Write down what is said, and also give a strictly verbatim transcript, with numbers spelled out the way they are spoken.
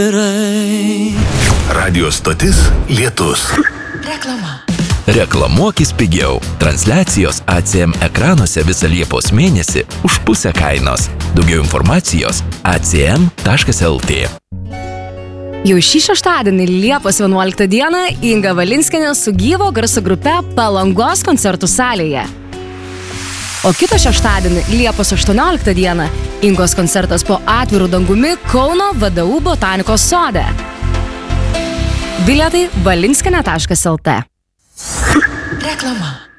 Radio stotis Lietus. Reklama. Reklamuokis pigiau. Transliacijos A C M ekranuose visą Liepos mėnesį už pusę kainos. Daugiau informacijos a c m taškas l t. Jau šį šeštadienį Liepos vienuoliktą dieną Inga Valinskienė su gyvo garso grupe Palangos koncertų salėje. O kitą šeštadienį Liepos aštuonioliktą dieną Ingos koncertas po atvirų dangumi Kauno V D U botanikos sode. Bilietai valinskienė taškas l t. Reklama.